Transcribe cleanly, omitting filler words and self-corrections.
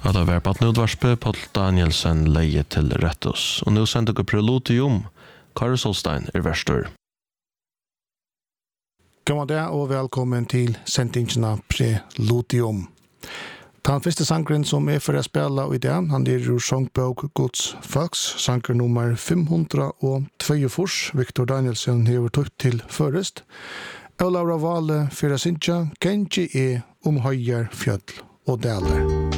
Ja, det var Batnudvarspe, Paul Danielsen, leie til Rettus. Og nå sender dere Preludium. Kari Solstein verstor. God dag og velkommen til sendingene Preludium. Den første sangren som for å spille i dag, han ur sangbok Guds Folks, sanger nummer 502, Victor Danielsen har tøpt til først. Laura Vale, Fyra Sintja, Kenji høyer fjøll og daler.